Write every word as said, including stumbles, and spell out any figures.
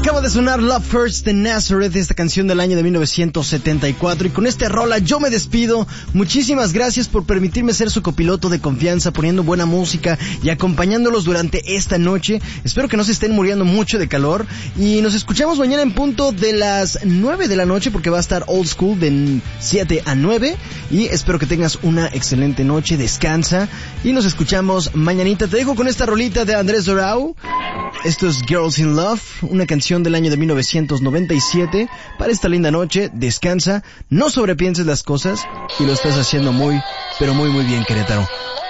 Acaba de sonar Love Hurts de Nazareth, esta canción del año de mil novecientos setenta y cuatro, y con este rola yo me despido. Muchísimas gracias por permitirme ser su copiloto de confianza, poniendo buena música y acompañándolos durante esta noche. Espero que no se estén muriendo mucho de calor, y nos escuchamos mañana en punto de las nueve de la noche, porque va a estar Old School de siete a nueve, y espero que tengas una excelente noche, descansa, y nos escuchamos mañanita. Te dejo con esta rolita de Andrés Dorau. Esto es Girls in Love, una canción del año de mil novecientos noventa y siete. Para esta linda noche, descansa, no sobrepienses las cosas, y lo estás haciendo muy, pero muy muy bien, Querétaro.